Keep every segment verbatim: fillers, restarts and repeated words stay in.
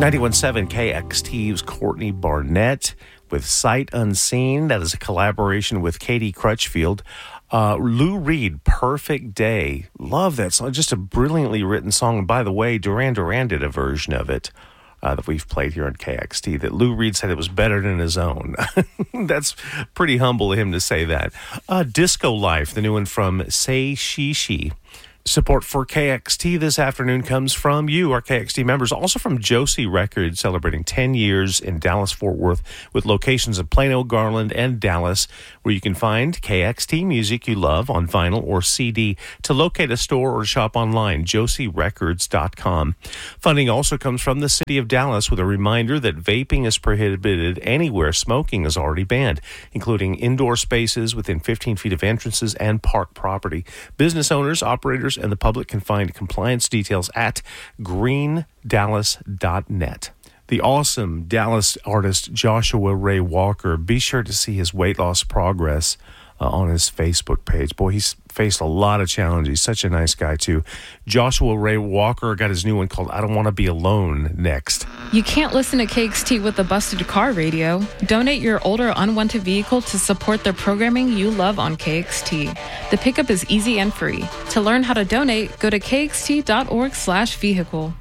ninety-one point seven K X T's Courtney Barnett with Sight Unseen. That is a collaboration with Katie Crutchfield. Uh, Lou Reed, Perfect Day. Love that song. Just a brilliantly written song. And by the way, Duran Duran did a version of it uh, that we've played here on K X T that Lou Reed said it was better than his own. That's pretty humble of him to say that. Uh, Disco Life, the new one from Say She She. Support for K X T this afternoon comes from you, our K X T members, also from Josie Records, celebrating ten years in Dallas-Fort Worth with locations in Plano, Garland, and Dallas, where you can find K X T music you love on vinyl or C D. To locate a store or shop online, josie records dot com. Funding also comes from the city of Dallas with a reminder that vaping is prohibited anywhere smoking is already banned, including indoor spaces within fifteen feet of entrances and park property. Business owners, operators, and the public can find compliance details at green dallas dot net. The awesome Dallas artist Joshua Ray Walker, be sure to see his weight loss progress uh, on his Facebook page. Boy, he's faced a lot of challenges. He's such a nice guy, too. Joshua Ray Walker got his new one called I Don't Want to Be Alone next. You can't listen to K X T with a busted car radio. Donate your older unwanted vehicle to support the programming you love on K X T. The pickup is easy and free. To learn how to donate, go to k x t dot org slash vehicle.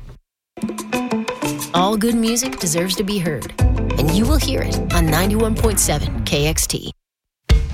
All good music deserves to be heard, and you will hear it on ninety-one point seven K X T.